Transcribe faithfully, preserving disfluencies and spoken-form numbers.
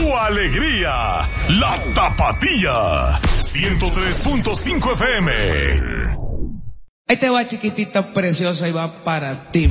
tu alegría, La Tapatía, ciento tres punto cinco F M. Ahí te va, chiquitita preciosa, y va para ti.